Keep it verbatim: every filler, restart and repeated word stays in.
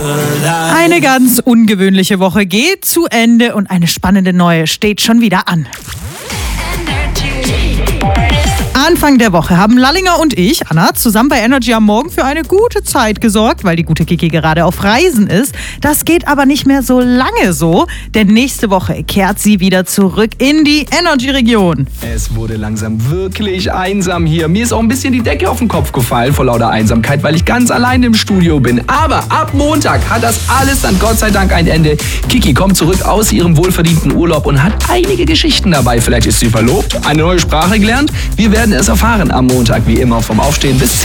Eine ganz ungewöhnliche Woche geht zu Ende und eine spannende neue steht schon wieder an. Anfang der Woche haben Lallinger und ich, Anna, zusammen bei Energy am Morgen für eine gute Zeit gesorgt, weil die gute Kiki gerade auf Reisen ist. Das geht aber nicht mehr so lange so, denn nächste Woche kehrt sie wieder zurück in die Energy-Region. Es wurde langsam wirklich einsam hier. Mir ist auch ein bisschen die Decke auf den Kopf gefallen vor lauter Einsamkeit, weil ich ganz allein im Studio bin. Aber ab Montag hat das alles dann Gott sei Dank ein Ende. Kiki kommt zurück aus ihrem wohlverdienten Urlaub und hat einige Geschichten dabei. Vielleicht ist sie verlobt, eine neue Sprache gelernt. Wir werden es erfahren am Montag, wie immer, vom Aufstehen bis